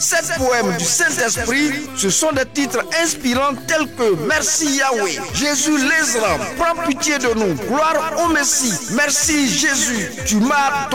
7 poèmes du Saint-Esprit, ce sont des titres inspirants tels que Merci Yahweh, Jésus l'Israël, prends pitié de nous, gloire au Messie, merci Jésus, tu m'as